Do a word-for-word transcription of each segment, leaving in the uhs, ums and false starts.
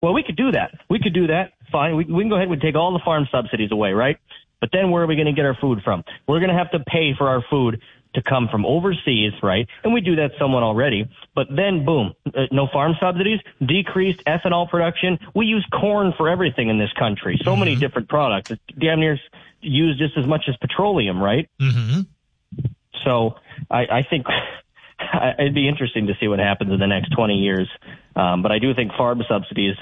Well, we could do that. We could do that. Fine. We, we can go ahead and take all the farm subsidies away, right? But then where are we going to get our food from? We're going to have to pay for our food to come from overseas, right? And we do that somewhat already. But then, boom, uh, no farm subsidies, decreased ethanol production. We use corn for everything in this country. So mm-hmm. many different products. It's damn near used just as much as petroleum, right? Mm-hmm. So I, I think it'd be interesting to see what happens in the next twenty years. Um, but I do think farm subsidies,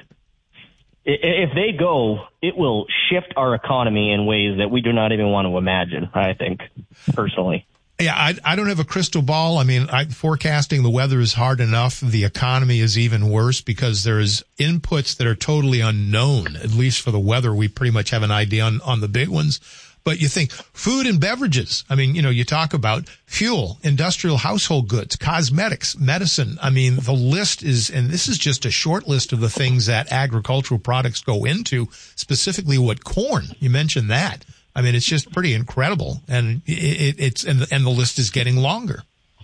if they go, it will shift our economy in ways that we do not even want to imagine, I think, personally. Yeah, I, I don't have a crystal ball. I mean, I, forecasting the weather is hard enough. The economy is even worse because there's inputs that are totally unknown. At least for the weather, we pretty much have an idea on, on the big ones. But you think food and beverages. I mean, you know, you talk about fuel, industrial household goods, cosmetics, medicine. I mean, the list is, and this is just a short list of the things that agricultural products go into, specifically what corn. You mentioned that. I mean, it's just pretty incredible. And it, it, it's, and the, and the list is getting longer.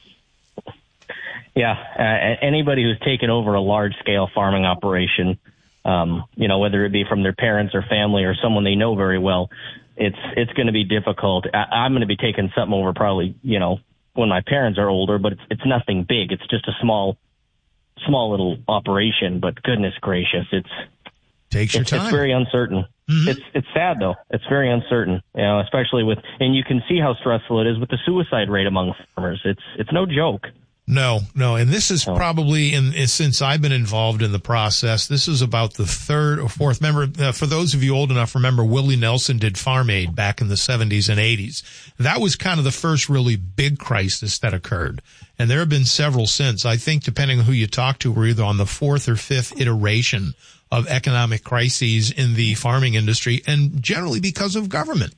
Yeah. Uh, anybody who's taken over a large scale farming operation, um, you know, whether it be from their parents or family or someone they know very well, it's it's going to be difficult. I, I'm going to be taking something over probably, you know, when my parents are older, but it's it's nothing big. It's just a small, small little operation. But goodness gracious, it's takes your it's, time. It's very uncertain. Mm-hmm. It's it's sad though. It's very uncertain, you know, especially with, and you can see how stressful it is with the suicide rate among farmers. It's it's no joke. No, no. And this is probably, in, since I've been involved in the process, this is about the third or fourth. Remember, uh, for those of you old enough, remember Willie Nelson did Farm Aid back in the seventies and eighties. That was kind of the first really big crisis that occurred. And there have been several since. I think depending on who you talk to, we're either on the fourth or fifth iteration of economic crises in the farming industry, and generally because of government.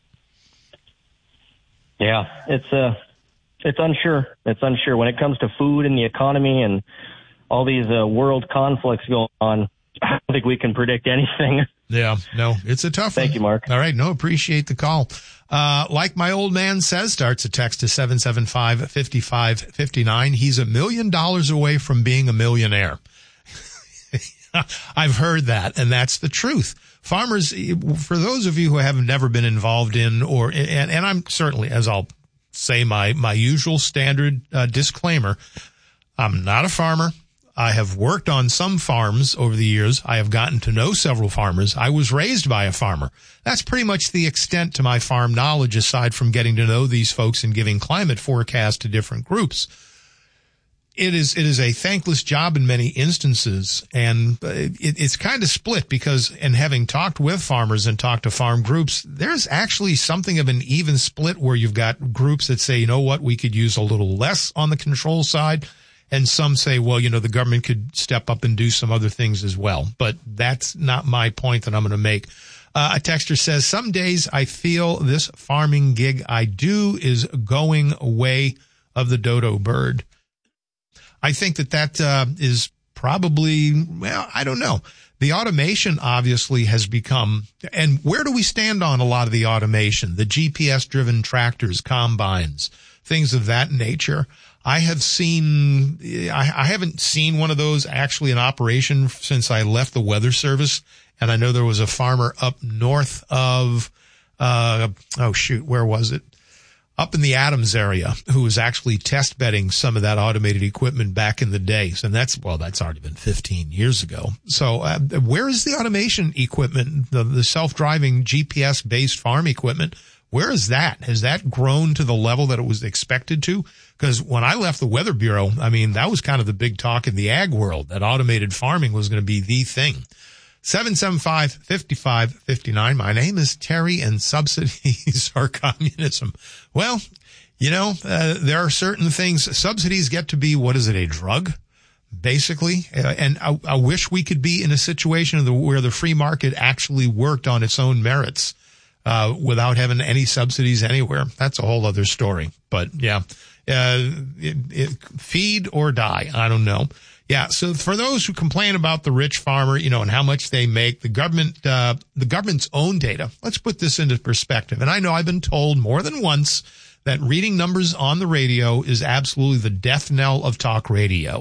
Yeah, it's uh It's unsure. It's unsure when it comes to food and the economy and all these uh, world conflicts going on. I don't think we can predict anything. Yeah, no, it's a tough Thank one. you, Mark. All right, no, appreciate the call. Uh, like my old man says, starts a text to seven seven five, five five five nine. He's a million dollars away from being a millionaire. I've heard that, and that's the truth. Farmers, for those of you who have never been involved in, or and, and I'm certainly, as I'll say my, my usual standard uh, disclaimer, I'm not a farmer. I have worked on some farms over the years. I have gotten to know several farmers. I was raised by a farmer. That's pretty much the extent to my farm knowledge, aside from getting to know these folks and giving climate forecasts to different groups. It is, it is a thankless job in many instances, and it, it's kind of split because, and having talked with farmers and talked to farm groups, there's actually something of an even split where you've got groups that say, you know what, we could use a little less on the control side. And some say, well, you know, the government could step up and do some other things as well. But that's not my point that I'm going to make. Uh, a texter says, some days I feel this farming gig I do is going way of the dodo bird. I think that that uh, is probably, well, I don't know. The automation obviously has become, and where do we stand on a lot of the automation? The G P S-driven tractors, combines, things of that nature. I have seen, I, I haven't seen one of those actually in operation since I left the Weather Service. And I know there was a farmer up north of, uh, oh shoot, where was it? Up in the Adams area who was actually test bedding some of that automated equipment back in the days. And that's, well, that's already been fifteen years ago. So uh, where is the automation equipment, the, the self-driving G P S-based farm equipment? Where is that? Has that grown to the level that it was expected to? Because when I left the Weather Bureau, I mean, that was kind of the big talk in the ag world, that automated farming was going to be the thing. seven seven five, five five five nine. My name is Terry, and subsidies are communism. Well, you know, uh, there are certain things. Subsidies get to be, what is it, a drug, basically? Uh, and I, I wish we could be in a situation of the, where the free market actually worked on its own merits uh, without having any subsidies anywhere. That's a whole other story. But, yeah, uh, it, it, feed or die. I don't know. Yeah, so for those who complain about the rich farmer, you know, and how much they make, the government, uh, the government's own data, let's put this into perspective. And I know I've been told more than once that reading numbers on the radio is absolutely the death knell of talk radio,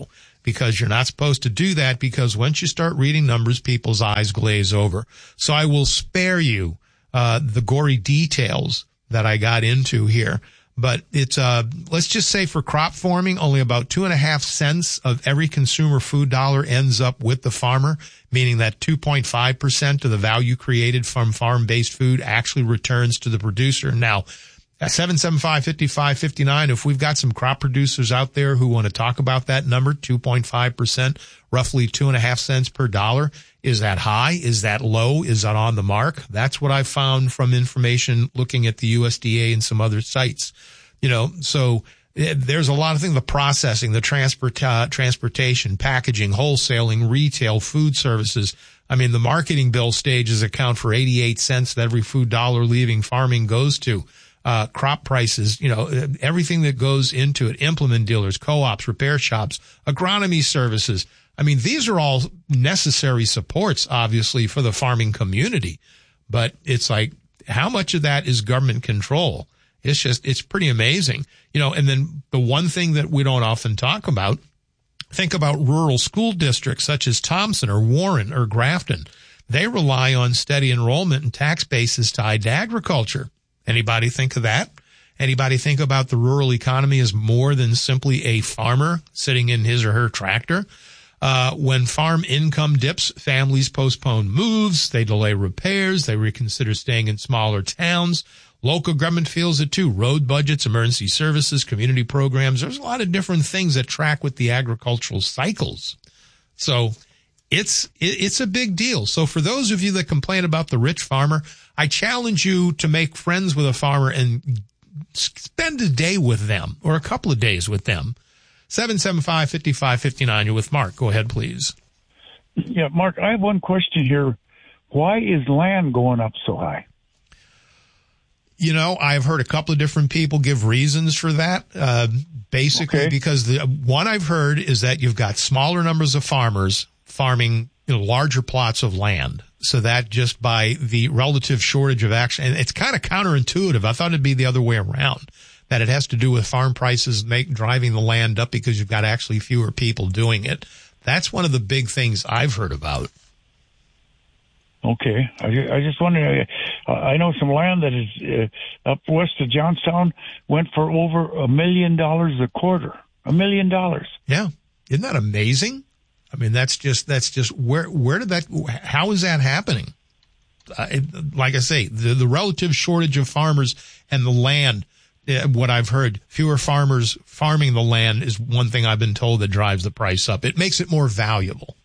because you're not supposed to do that, because once you start reading numbers, people's eyes glaze over. So I will spare you uh the gory details that I got into here. But it's, uh, let's just say for crop farming, only about two and a half cents of every consumer food dollar ends up with the farmer, meaning that two point five percent of the value created from farm-based food actually returns to the producer. Now, at seven seven five, five five five nine, if we've got some crop producers out there who want to talk about that number, two point five percent, roughly two and a half cents per dollar, is that high? Is that low? Is that on the mark? That's what I found from information looking at the U S D A and some other sites. You know, so there's a lot of things, the processing, the transport, uh, transportation, packaging, wholesaling, retail, food services. I mean, the marketing bill stages account for eighty-eight cents that every food dollar leaving farming goes to. Uh, crop prices, you know, everything that goes into it, implement dealers, co-ops, repair shops, agronomy services. I mean, these are all necessary supports, obviously, for the farming community. But it's like, how much of that is government control? It's just, it's pretty amazing. You know, and then the one thing that we don't often talk about, think about rural school districts such as Thompson or Warren or Grafton. They rely on steady enrollment and tax bases tied to agriculture. Anybody think of that? Anybody think about the rural economy as more than simply a farmer sitting in his or her tractor? Uh, when farm income dips, families postpone moves, they delay repairs, they reconsider staying in smaller towns. Local government feels it too. Road budgets, emergency services, community programs. There's a lot of different things that track with the agricultural cycles. So it's, it's a big deal. So for those of you that complain about the rich farmer, I challenge you to make friends with a farmer and spend a day with them or a couple of days with them. seven seven five, five five five nine. You're with Mark. Go ahead, please. Yeah, Mark, I have one question here. Why is land going up so high? You know, I've heard a couple of different people give reasons for that. Uh, basically, okay. Because the one I've heard is that you've got smaller numbers of farmers farming, you know, larger plots of land. So that just by the relative shortage of action, and it's kind of counterintuitive. I thought it'd be the other way around, that it has to do with farm prices make, driving the land up because you've got actually fewer people doing it. That's one of the big things I've heard about. Okay. I, I just wonder, I, I know some land that is uh, up west of Johnstown went for over a million dollars a quarter. A million dollars. Yeah. Isn't that amazing? I mean, that's just, that's just, where, where did that, how is that happening? Uh, it, like I say, the, the relative shortage of farmers and the land, uh, what I've heard, fewer farmers farming the land is one thing I've been told that drives the price up. It makes it more valuable.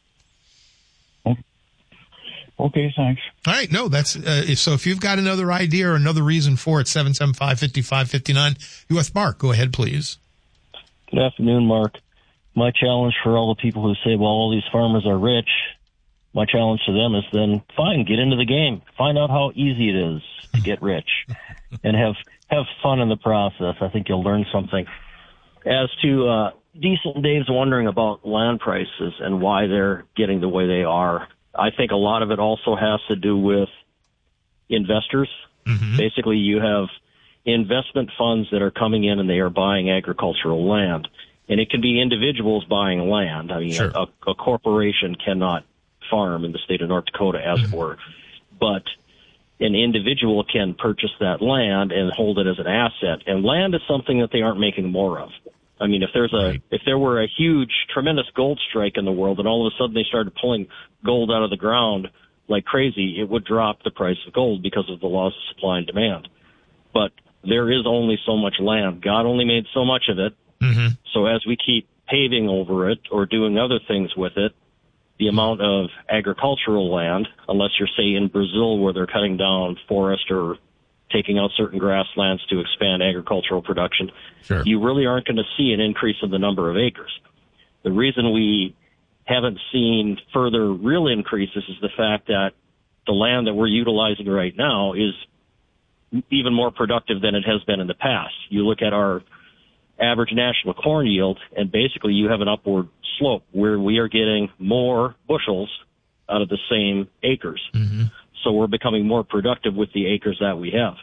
Okay, thanks. All right. No, that's, uh, so if you've got another idea or another reason for it, seven seven five, five five five nine. You're with Mark. Go ahead, please. Good afternoon, Mark. My challenge for all the people who say, well, all these farmers are rich, my challenge to them is then, fine, get into the game. Find out how easy it is to get rich and have, have fun in the process. I think you'll learn something. As to, uh, Decent Dave's wondering about land prices and why they're getting the way they are. I think a lot of it also has to do with investors. Mm-hmm. Basically, you have investment funds that are coming in and they are buying agricultural land. And it can be individuals buying land. I mean, sure. a, a corporation cannot farm in the state of North Dakota, as mm-hmm. it were. But an individual can purchase that land and hold it as an asset. And land is something that they aren't making more of. I mean, if there's a right. if there were a huge, tremendous gold strike in the world and all of a sudden they started pulling gold out of the ground like crazy, it would drop the price of gold because of the laws of supply and demand. But there is only so much land. God only made so much of it. Mm-hmm. So as we keep paving over it or doing other things with it, the amount of agricultural land, unless you're, say, in Brazil where they're cutting down forest or taking out certain grasslands to expand agricultural production, sure. you really aren't going to see an increase in the number of acres. The reason we haven't seen further real increases is the fact that the land that we're utilizing right now is even more productive than it has been in the past. You look at our average national corn yield, and basically you have an upward slope where we are getting more bushels out of the same acres. Mm-hmm. So we're becoming more productive with the acres that we have.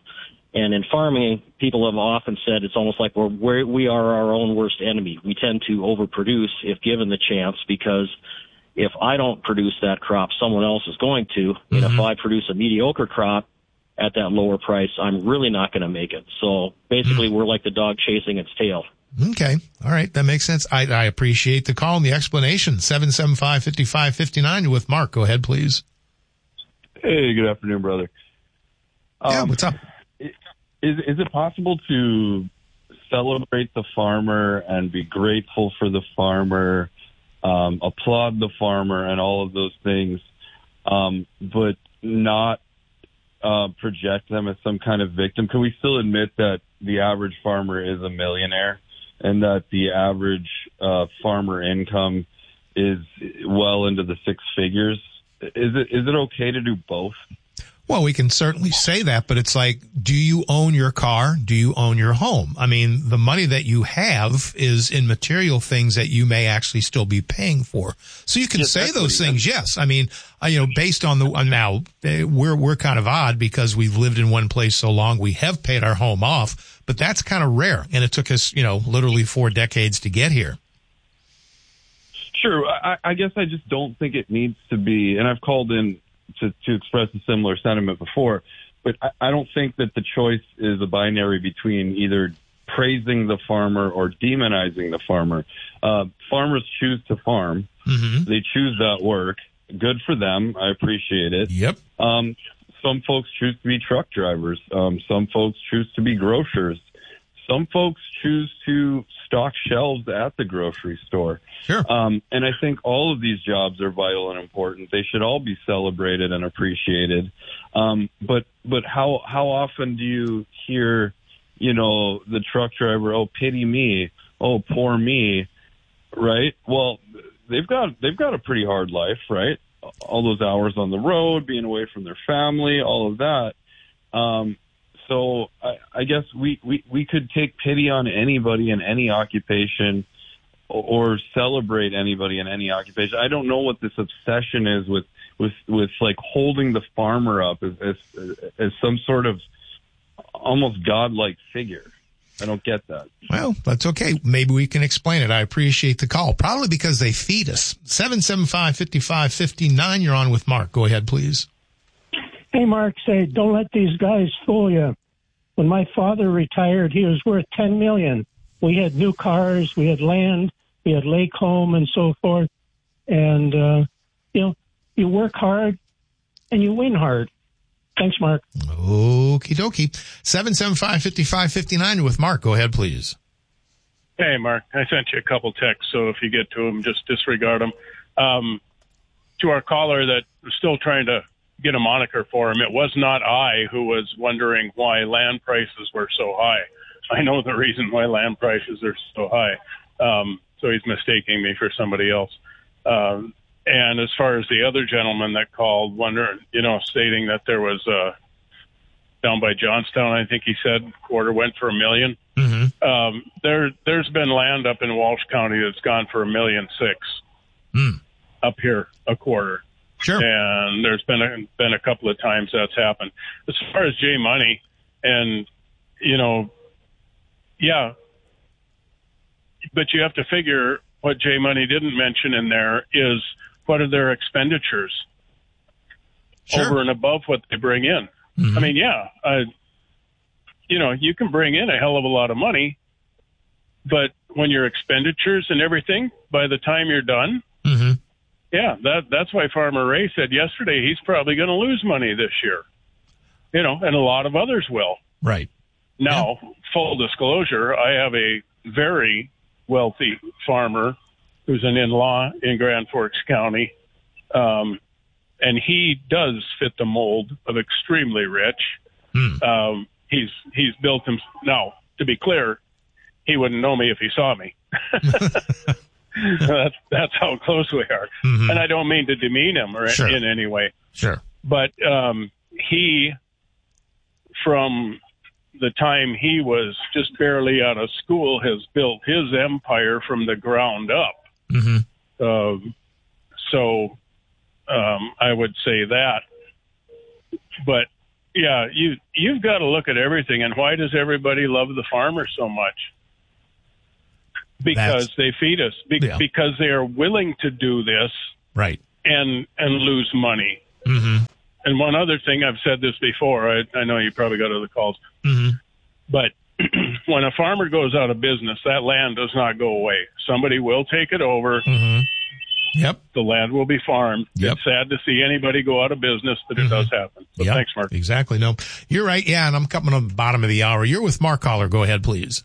And in farming, people have often said it's almost like we're, we're we are our own worst enemy. We tend to overproduce if given the chance, because if I don't produce that crop, someone else is going to. Mm-hmm. And if I produce a mediocre crop at that lower price, I'm really not going to make it. So basically, mm-hmm. we're like the dog chasing its tail. Okay. All right. That makes sense. I, I appreciate the call and the explanation. seven seven five, five five five nine. You're with Mark. Go ahead, please. Hey, good afternoon, brother. Yeah, um, what's up? Is is it possible to celebrate the farmer and be grateful for the farmer, um, applaud the farmer and all of those things, um, but not uh, project them as some kind of victim? Can we still admit that the average farmer is a millionaire and that the average uh, farmer income is well into the six figures? Is it is it okay to do both? Well, we can certainly say that, but it's like, do you own your car? Do you own your home? I mean, the money that you have is in material things that you may actually still be paying for. So you can yes, say those things, yes. I mean, uh, you know, based on the, uh, now, uh, we're, we're kind of odd because we've lived in one place so long, we have paid our home off, but that's kind of rare. And it took us, you know, literally four decades to get here. Sure. I, I guess I just don't think it needs to be, and I've called in To, to express a similar sentiment before, but I, I don't think that the choice is a binary between either praising the farmer or demonizing the farmer. Uh, farmers choose to farm. Mm-hmm. They choose that work. Good for them. I appreciate it. Yep. Um, some folks choose to be truck drivers. Um, some folks choose to be grocers. Some folks choose to stock shelves at the grocery store. Sure. Um, and I think all of these jobs are vital and important. They should all be celebrated and appreciated. Um, but but how how often do you hear, you know, the truck driver, oh, pity me, oh, poor me, right? Well, they've got they've got a pretty hard life, right? All those hours on the road, being away from their family, all of that. Um, So I, I guess we, we, we could take pity on anybody in any occupation or, or celebrate anybody in any occupation. I don't know what this obsession is with, with, with like holding the farmer up as, as, as some sort of almost godlike figure. I don't get that. Well, that's okay. Maybe we can explain it. I appreciate the call. Probably because they feed us. seven seven five, five five five nine. You're on with Mark. Go ahead, please. Hey, Mark, say, don't let these guys fool you. When my father retired, he was worth ten million dollars. We had new cars, we had land, we had lake home and so forth. And, uh, you know, you work hard and you win hard. Thanks, Mark. Okie dokie. seven seven five, five five five nine with Mark. Go ahead, please. Hey, Mark, I sent you a couple texts, so if you get to them, just disregard them. Um, to our caller that was still trying to get a moniker for him, it was not I who was wondering why land prices were so high. I know the reason why land prices are so high. Um, so he's mistaking me for somebody else. Um, and as far as the other gentleman that called, wondering, you know, stating that there was uh, down by Johnstown, I think he said quarter went for a million. Mm-hmm. Um, there, there's been land up in Walsh County that's gone for a million six mm. up here a quarter. Sure. And there's been a, been a couple of times that's happened. As far as J Money, and, you know, yeah, but you have to figure what J Money didn't mention in there is what are their expenditures sure. over and above what they bring in. Mm-hmm. I mean, yeah, uh, you know, you can bring in a hell of a lot of money, but when your expenditures and everything, by the time you're done, mm-hmm. yeah, that that's why Farmer Ray said yesterday he's probably going to lose money this year. You know, and a lot of others will. Right. Now, yeah. full disclosure, I have a very wealthy farmer who's an in-law in Grand Forks County, um, and he does fit the mold of extremely rich. Hmm. Um, he's he's built him. Now, to be clear, he wouldn't know me if he saw me. that's that's how close we are. Mm-hmm. And I don't mean to demean him or sure. in any way. Sure. But um, he, from the time he was just barely out of school, has built his empire from the ground up. Mm-hmm. Um, so um, I would say that. But yeah, you, you've got to look at everything. And why does everybody love the farmer so much? Because That's, they feed us. Be- yeah. Because they are willing to do this. Right. And, and lose money. Mm-hmm. And one other thing, I've said this before, I, I know you probably got other calls, mm-hmm. but when a farmer goes out of business, that land does not go away. Somebody will take it over. Mm-hmm. Yep. The land will be farmed. Yep. It's sad to see anybody go out of business, but it mm-hmm. does happen. So yep. Thanks, Mark. Exactly. No, you're right. Yeah, and I'm coming on the bottom of the hour. You're with Mark Caller. Go ahead, please.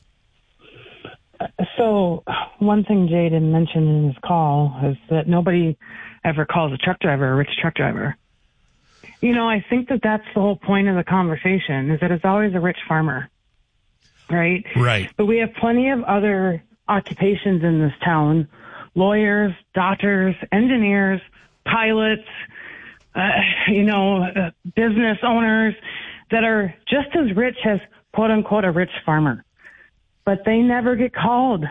So one thing Jay didn't mention in his call is that nobody ever calls a truck driver a rich truck driver. You know, I think that that's the whole point of the conversation, is that it's always a rich farmer, right? Right. But we have plenty of other occupations in this town, lawyers, doctors, engineers, pilots, uh, you know, uh, business owners that are just as rich as, quote unquote, a rich farmer. But they never get called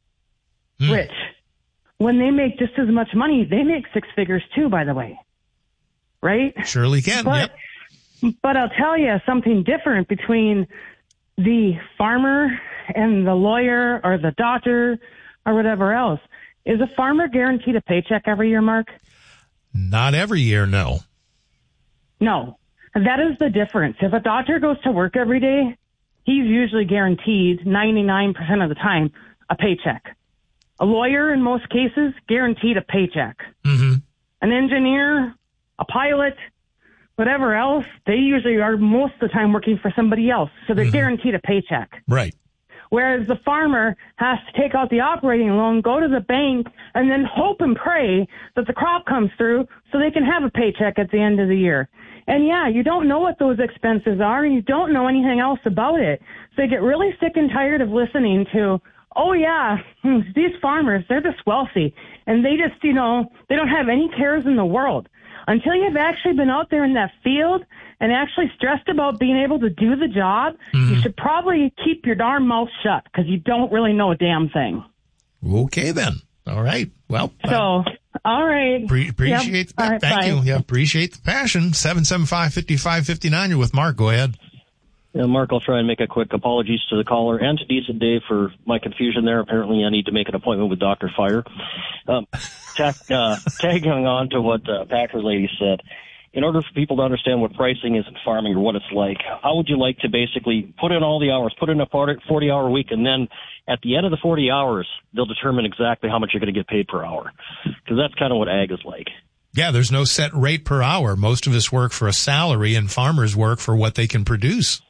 mm. rich. When they make just as much money, they make six figures too, by the way. Right? Surely can. But, yep. but I'll tell you something different between the farmer and the lawyer or the doctor or whatever else. Is a farmer guaranteed a paycheck every year, Mark? Not every year, no. No. That is the difference. If a doctor goes to work every day, he's usually guaranteed ninety-nine percent of the time a paycheck. A lawyer, in most cases, guaranteed a paycheck. Mm-hmm. An engineer, a pilot, whatever else, they usually are most of the time working for somebody else. So they're mm-hmm. guaranteed a paycheck. Right. Whereas the farmer has to take out the operating loan, go to the bank, and then hope and pray that the crop comes through so they can have a paycheck at the end of the year. And yeah, you don't know what those expenses are, and you don't know anything else about it. So you get really sick and tired of listening to, oh yeah, these farmers, they're just wealthy, and they just, you know, they don't have any cares in the world. Until you've actually been out there in that field and actually stressed about being able to do the job, mm-hmm. you should probably keep your darn mouth shut, because you don't really know a damn thing. Okay, then. All right. Well, so, uh, all right. Pre- appreciate yep. that. Right, Thank bye. you. Yeah, appreciate the passion. seven seven five, five five five nine. You're with Mark. Go ahead. Yeah, Mark, I'll try and make a quick apologies to the caller and to Decent Dave for my confusion there. Apparently, I need to make an appointment with Doctor Fire. Um, tag, uh, tagging on to what uh, Packer lady said, in order for people to understand what pricing is in farming or what it's like, how would you like to basically put in all the hours, put in a forty-hour week, and then at the end of the forty hours, they'll determine exactly how much you're going to get paid per hour? Because that's kind of what ag is like. Yeah, there's no set rate per hour. Most of us work for a salary, and farmers work for what they can produce.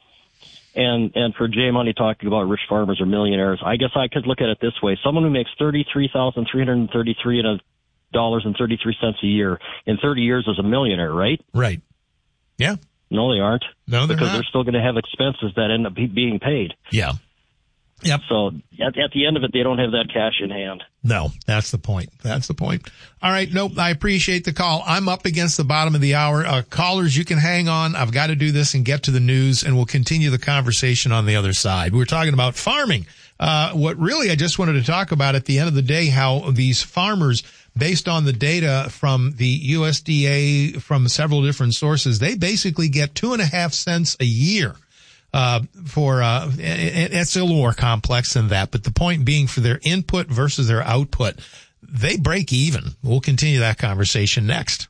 And and for Jay Money talking about rich farmers or millionaires, I guess I could look at it this way. Someone who makes thirty-three thousand three hundred thirty-three dollars and thirty-three cents a year in thirty years is a millionaire, right? Right. Yeah. No, they aren't. No, they're because not. They're still going to have expenses that end up be- being paid. Yeah. Yep. So at, at the end of it, they don't have that cash in hand. No, that's the point. That's the point. All right. Nope. I appreciate the call. I'm up against the bottom of the hour. Uh, callers, you can hang on. I've got to do this and get to the news, and we'll continue the conversation on the other side. We're talking about farming. Uh, what really I just wanted to talk about at the end of the day, how these farmers, based on the data from the U S D A, from several different sources, they basically get two and a half cents a year. Uh, for, uh, it's a little more complex than that, but the point being, for their input versus their output, they break even. We'll continue that conversation next.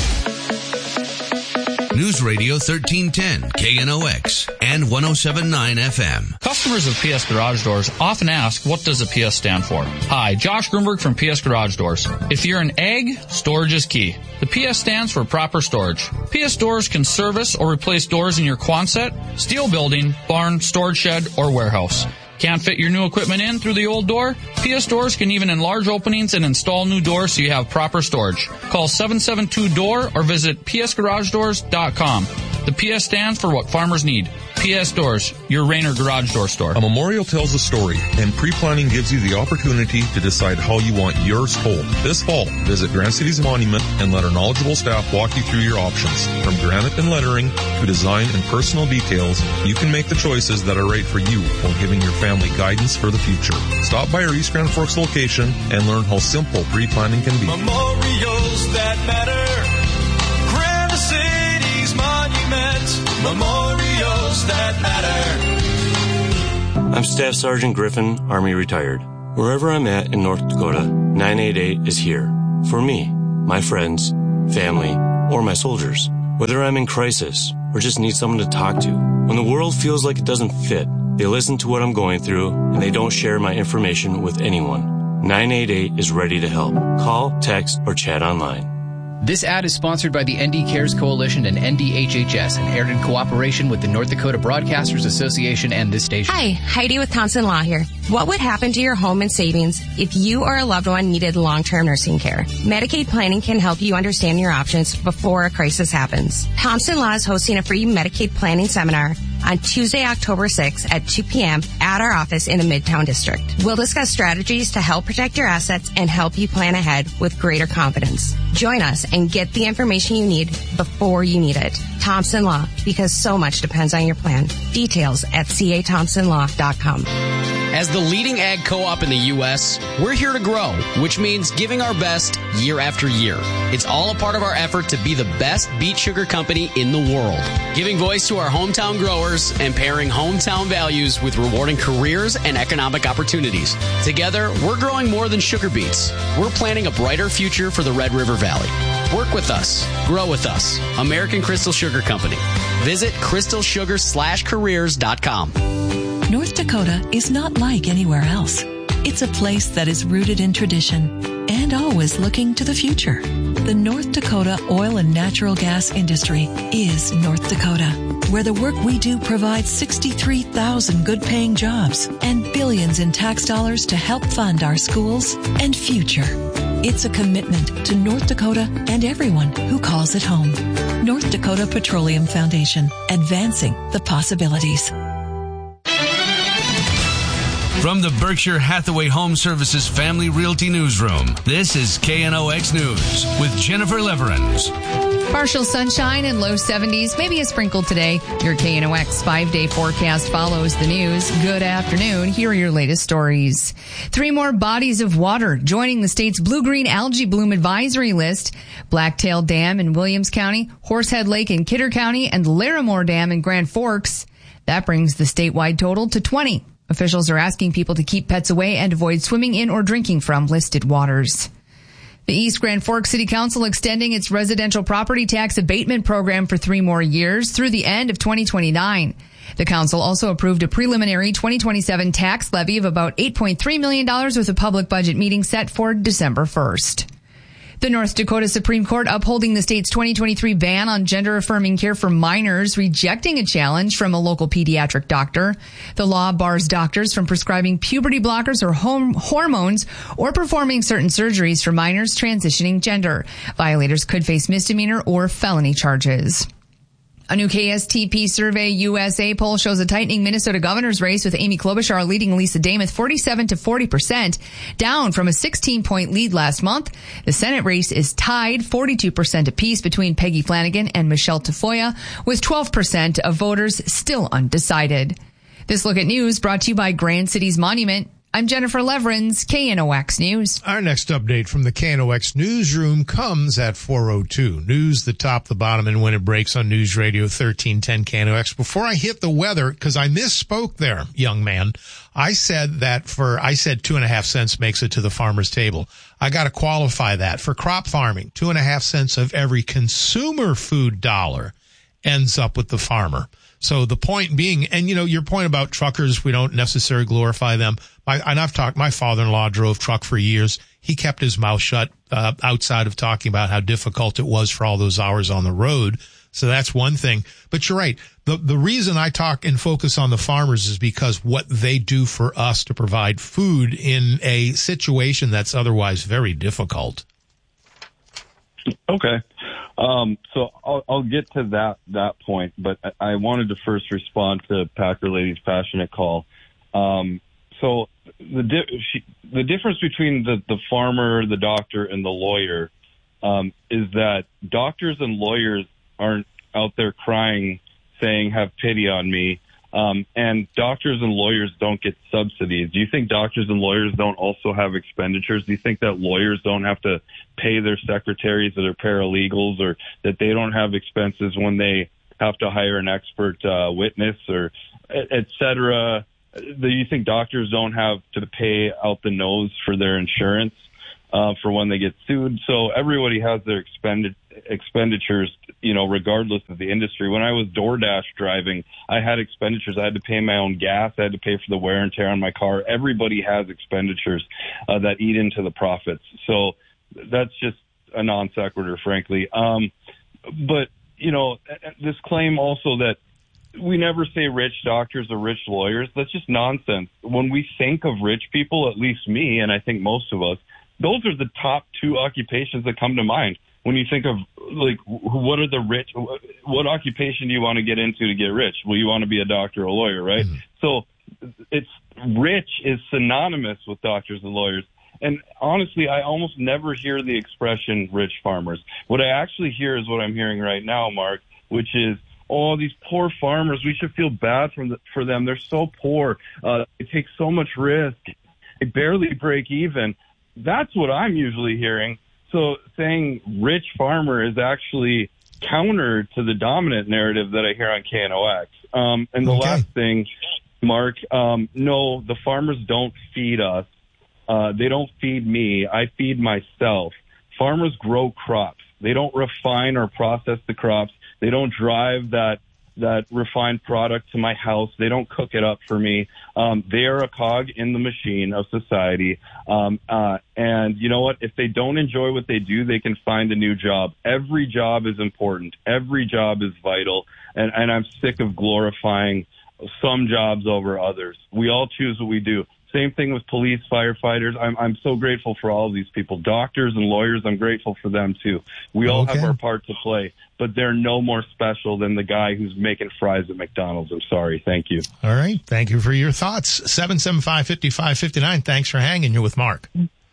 News Radio thirteen ten, K N O X, and one oh seven point nine F M. Customers of P S Garage Doors often ask, what does a P S stand for? Hi, Josh Grunberg from P S Garage Doors. If you're an egg, storage is key. The P S stands for proper storage. P S Doors can service or replace doors in your Quonset, steel building, barn, storage shed, or warehouse. Can't fit your new equipment in through the old door? P S Doors can even enlarge openings and install new doors so you have proper storage. Call seven seven two D O O R or visit p s garage doors dot com. The P S stands for what farmers need. P S Doors, your Rainer garage door store. A memorial tells a story, and pre-planning gives you the opportunity to decide how you want yours told. This fall, visit Grand City's monument and let our knowledgeable staff walk you through your options. From granite and lettering to design and personal details, you can make the choices that are right for you while giving your family guidance for the future. Stop by our East Grand Forks location and learn how simple pre-planning can be. Memorials that matter. Grand City's monument. Memorial. I'm Staff Sergeant Griffin, Army retired. Wherever I'm at in North Dakota, nine eight eight is here. For me, my friends, family, or my soldiers. Whether I'm in crisis or just need someone to talk to. When the world feels like it doesn't fit, they listen to what I'm going through and they don't share my information with anyone. nine eight eight is ready to help. Call, text, or chat online. This ad is sponsored by the N D Cares Coalition and N D H H S and aired in cooperation with the North Dakota Broadcasters Association and this station. Hi, Heidi with Thompson Law here. What would happen to your home and savings if you or a loved one needed long-term nursing care? Medicaid planning can help you understand your options before a crisis happens. Thompson Law is hosting a free Medicaid planning seminar on Tuesday, October sixth at two p.m. at our office in the Midtown District. We'll discuss strategies to help protect your assets and help you plan ahead with greater confidence. Join us and get the information you need before you need it. Thompson Law, because so much depends on your plan. Details at c a thompson law dot com. As the leading ag co-op in the U S, we're here to grow, which means giving our best year after year. It's all a part of our effort to be the best beet sugar company in the world, giving voice to our hometown growers and pairing hometown values with rewarding careers and economic opportunities. Together, we're growing more than sugar beets. We're planning a brighter future for the Red River Valley. Work with us. Grow with us. American Crystal Sugar Company. Visit crystal sugar slash careers dot com. North Dakota is not like anywhere else. It's a place that is rooted in tradition and always looking to the future. The North Dakota oil and natural gas industry is North Dakota, where the work we do provides sixty-three thousand good-paying jobs and billions in tax dollars to help fund our schools and future. It's a commitment to North Dakota and everyone who calls it home. North Dakota Petroleum Foundation, advancing the possibilities. From the Berkshire Hathaway Home Services Family Realty Newsroom, this is K N O X News with Jennifer Leverins. Partial sunshine and low seventies, maybe a sprinkle today. Your K N O X five-day forecast follows the news. Good afternoon. Here are your latest stories. Three more bodies of water joining the state's blue-green algae bloom advisory list. Blacktail Dam in Williams County, Horsehead Lake in Kidder County, and Larimore Dam in Grand Forks. That brings the statewide total to twenty. Officials are asking people to keep pets away and avoid swimming in or drinking from listed waters. The East Grand Forks City Council extending its residential property tax abatement program for three more years through the end of twenty twenty-nine. The council also approved a preliminary twenty twenty-seven tax levy of about eight point three million dollars with a public budget meeting set for December first. The North Dakota Supreme Court upholding the state's twenty twenty-three ban on gender-affirming care for minors, rejecting a challenge from a local pediatric doctor. The law bars doctors from prescribing puberty blockers or home hormones or performing certain surgeries for minors transitioning gender. Violators could face misdemeanor or felony charges. A new K S T P Survey U S A poll shows a tightening Minnesota governor's race with Amy Klobuchar leading Lisa Dameth forty-seven to forty percent, down from a sixteen-point lead last month. The Senate race is tied forty-two percent apiece between Peggy Flanagan and Michelle Tafoya, with twelve percent of voters still undecided. This Look at News brought to you by Grand Cities Monument. I'm Jennifer Leverins, K N O X News. Our next update from the K N O X newsroom comes at four oh two. News, the top, the bottom, and when it breaks on News Radio thirteen ten K N O X. Before I hit the weather, because I misspoke there, young man, I said that for, I said two and a half cents makes it to the farmer's table. I got to qualify that. For crop farming, two and a half cents of every consumer food dollar ends up with the farmer. So the point being, and you know, your point about truckers, we don't necessarily glorify them. My, and I've talked, my father-in-law drove truck for years. He kept his mouth shut, uh, outside of talking about how difficult it was for all those hours on the road. So that's one thing. But you're right. The, the reason I talk and focus on the farmers is because what they do for us to provide food in a situation that's otherwise very difficult. Okay. Um, so I'll, I'll get to that, that point, but I wanted to first respond to Packer Lady's passionate call. Um, so the, di- she, the difference between the, the farmer, the doctor, and the lawyer, um, is that doctors and lawyers aren't out there crying, saying, have pity on me. Um, and doctors and lawyers don't get subsidies. Do you think doctors and lawyers don't also have expenditures? Do you think that lawyers don't have to pay their secretaries or their paralegals, or that they don't have expenses when they have to hire an expert uh, witness, or et, et cetera? the, you think doctors don't have to pay out the nose for their insurance uh, for when they get sued. So everybody has their expended expenditures, you know, regardless of the industry. When I was DoorDash driving, I had expenditures. I had to pay my own gas. I had to pay for the wear and tear on my car. Everybody has expenditures uh, that eat into the profits. So that's just a non sequitur, frankly. Um, but, you know, this claim also that we never say rich doctors or rich lawyers, that's just nonsense. When we think of rich people, at least me, and I think most of us, those are the top two occupations that come to mind. When you think of, like, what are the rich, what occupation do you want to get into to get rich? Well, you want to be a doctor or a lawyer, right? Mm-hmm. So it's rich is synonymous with doctors and lawyers. And honestly, I almost never hear the expression rich farmers. What I actually hear is what I'm hearing right now, Mark, which is, oh, these poor farmers, we should feel bad for, the, for them. They're so poor. Uh, they take so much risk. They barely break even. That's what I'm usually hearing. So saying rich farmer is actually counter to the dominant narrative that I hear on K N O X. Um, and the okay. last thing, Mark, um, no, the farmers don't feed us. Uh, they don't feed me. I feed myself. Farmers grow crops. They don't refine or process the crops. They don't drive that that refined product to my house. They don't cook it up for me. Um, they are a cog in the machine of society. Um, uh, and you know what? If they don't enjoy what they do, they can find a new job. Every job is important. Every job is vital. And, and I'm sick of glorifying some jobs over others. We all choose what we do. Same thing with police, firefighters. I'm I'm so grateful for all of these people. Doctors and lawyers, I'm grateful for them too. We all okay. have our part to play, but they're no more special than the guy who's making fries at McDonald's. I'm sorry. Thank you. All right. Thank you for your thoughts. seven seven five, five five five nine. Thanks for hanging. You're with Mark.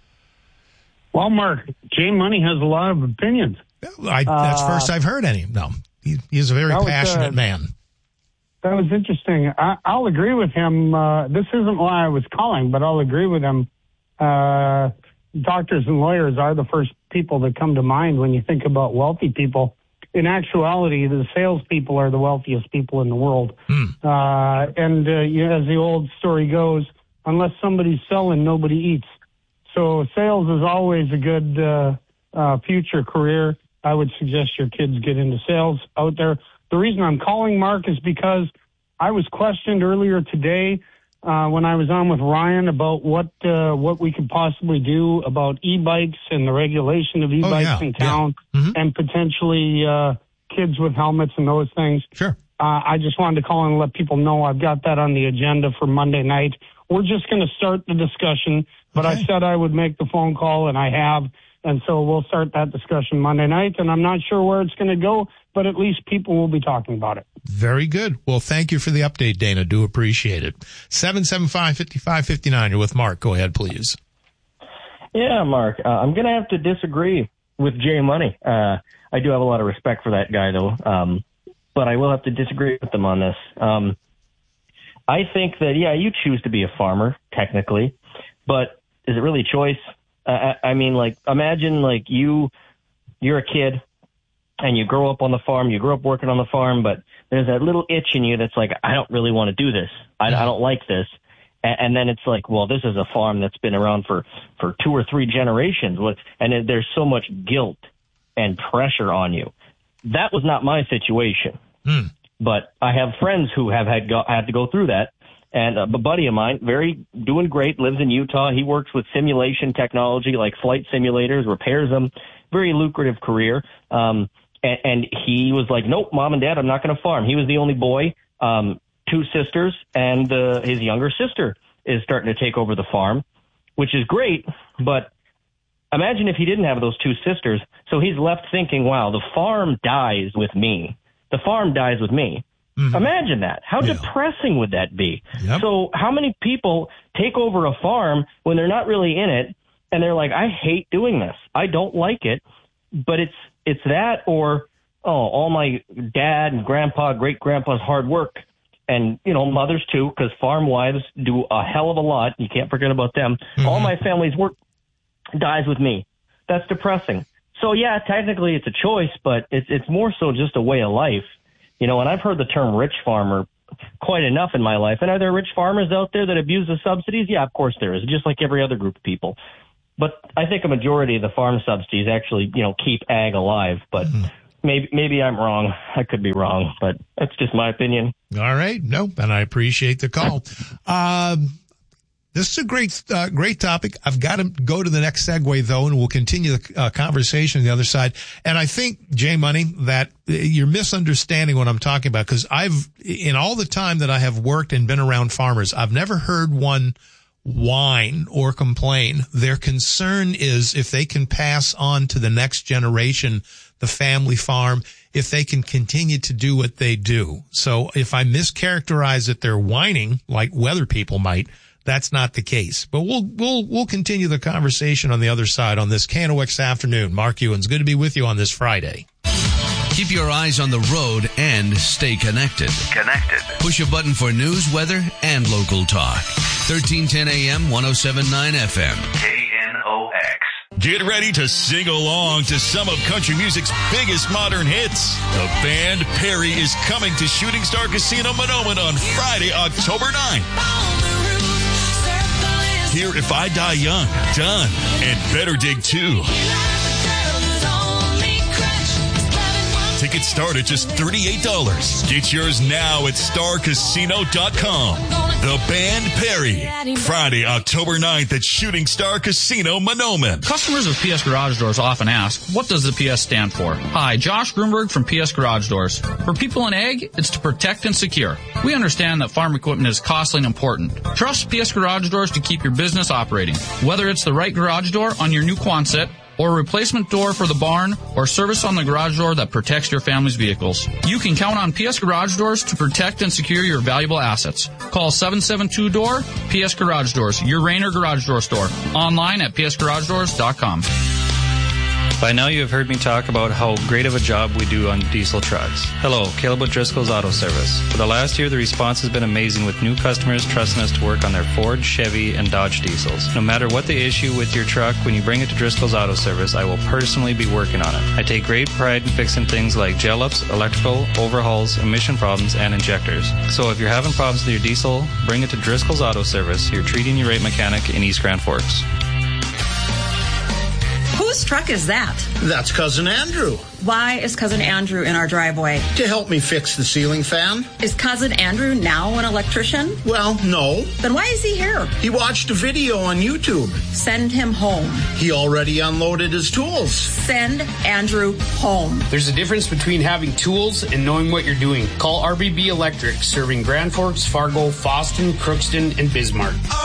Well, Mark, Jay Money has a lot of opinions. I, that's uh, first I've heard any. No, he, he's a very was, passionate uh, man. That was interesting. I, I'll agree with him. Uh, this isn't why I was calling, but I'll agree with him. Uh, doctors and lawyers are the first people that come to mind when you think about wealthy people. In actuality, the salespeople are the wealthiest people in the world. Mm. Uh, and uh, you know, as the old story goes, unless somebody's selling, nobody eats. So sales is always a good uh, uh, future career. I would suggest your kids get into sales out there. The reason I'm calling, Mark, is because I was questioned earlier today uh, when I was on with Ryan about what uh, what we could possibly do about e-bikes and the regulation of e-bikes oh, yeah, in town yeah. mm-hmm. and potentially uh, kids with helmets and those things. Sure. Uh, I just wanted to call and let people know I've got that on the agenda for Monday night. We're just going to start the discussion, but okay. I said I would make the phone call, and I have. And so we'll start that discussion Monday night, and I'm not sure where it's going to go, but at least people will be talking about it. Very good. Well, thank you for the update, Dana. Do appreciate it. seven seven five, five five five nine. You're with Mark. Go ahead, please. Yeah, Mark. Uh, I'm going to have to disagree with Jay Money. Uh, I do have a lot of respect for that guy, though, um, but I will have to disagree with him on this. Um, I think that, yeah, you choose to be a farmer, technically, but is it really choice? Uh, I mean, like, imagine, like, you, you're a kid and you grow up on the farm, you grow up working on the farm, but there's that little itch in you that's like, I don't really want to do this. I, I don't like this. And, and then it's like, well, this is a farm that's been around for, for two or three generations. And it, there's so much guilt and pressure on you. That was not my situation. Hmm. But I have friends who have had, go, had to go through that. And a buddy of mine, very doing great, lives in Utah. He works with simulation technology like flight simulators, repairs them. Very lucrative career. Um, and, and he was like, nope, mom and dad, I'm not going to farm. He was the only boy, um, two sisters, and uh, his younger sister is starting to take over the farm, which is great. But imagine if he didn't have those two sisters. So he's left thinking, wow, the farm dies with me. The farm dies with me. Mm-hmm. Imagine that. How yeah. depressing would that be? Yep. So how many people take over a farm when they're not really in it, and they're like, I hate doing this. I don't like it. But it's it's that or, oh, all my dad and grandpa, great-grandpa's hard work, and, you know, mothers too, because farm wives do a hell of a lot. You can't forget about them. Mm-hmm. All my family's work dies with me. That's depressing. So, yeah, technically it's a choice, but it's it's more so just a way of life. You know, and I've heard the term rich farmer quite enough in my life. And are there rich farmers out there that abuse the subsidies? Yeah, of course there is, just like every other group of people. But I think a majority of the farm subsidies actually, you know, keep ag alive. But mm-hmm. maybe maybe I'm wrong. I could be wrong, but that's just my opinion. All right. No, and I appreciate the call. Um, This is a great, uh, great topic. I've got to go to the next segue though, and we'll continue the uh, conversation on the other side. And I think, Jay Money, that you're misunderstanding what I'm talking about, because I've, in all the time that I have worked and been around farmers, I've never heard one whine or complain. Their concern is if they can pass on to the next generation the family farm, if they can continue to do what they do. So if I mischaracterize that they're whining like weather people might, that's not the case. But we'll we'll we'll continue the conversation on the other side on this K N O X afternoon. Mark Ewens, good to be with you on this Friday. Keep your eyes on the road and stay connected. Connected. Push a button for news, weather, and local talk. thirteen ten A M, one oh seven point nine F M. K N O X. Get ready to sing along to some of country music's biggest modern hits. The band Perry is coming to Shooting Star Casino Monoman on Friday, October ninth. Hear If I Die Young, Done, and Better Dig two. Tickets start at just thirty-eight dollars. Get yours now at star casino dot com. The band Perry. Friday, October ninth at Shooting Star Casino Monoman. Customers of P S Garage Doors often ask, what does the P S stand for? Hi, Josh Grunberg from P S Garage Doors. For people in ag, it's to protect and secure. We understand that farm equipment is costly and important. Trust P S Garage Doors to keep your business operating. Whether it's the right garage door on your new Quonset, or a replacement door for the barn, or service on the garage door that protects your family's vehicles. You can count on P S Garage Doors to protect and secure your valuable assets. Call seven seven two D O O R, P S Garage Doors, your Rainer Garage Door store. Online at P S garage doors dot com. By now you have heard me talk about how great of a job we do on diesel trucks. Hello, Caleb with Driscoll's Auto Service. For the last year, the response has been amazing with new customers trusting us to work on their Ford, Chevy, and Dodge diesels. No matter what the issue with your truck, when you bring it to Driscoll's Auto Service, I will personally be working on it. I take great pride in fixing things like gel ups, electrical, overhauls, emission problems, and injectors. So if you're having problems with your diesel, bring it to Driscoll's Auto Service, your treating your rate mechanic in East Grand Forks. Whose truck is that? That's Cousin Andrew. Why is Cousin Andrew in our driveway? To help me fix the ceiling fan. Is Cousin Andrew now an electrician? Well, no. Then why is he here? He watched a video on YouTube. Send him home. He already unloaded his tools. Send Andrew home. There's a difference between having tools and knowing what you're doing. Call R B B Electric, serving Grand Forks, Fargo, Fosston, Crookston, and Bismarck.